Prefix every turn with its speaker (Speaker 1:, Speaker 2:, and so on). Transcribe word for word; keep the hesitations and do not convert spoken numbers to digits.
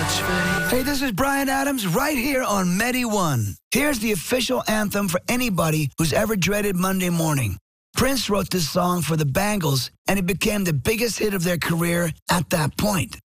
Speaker 1: Hey, this is Bryan Adams right here on Medi One. Here's the official anthem for anybody who's ever dreaded Monday morning. Prince wrote this song for the Bangles, and it became the biggest hit of their career at that point.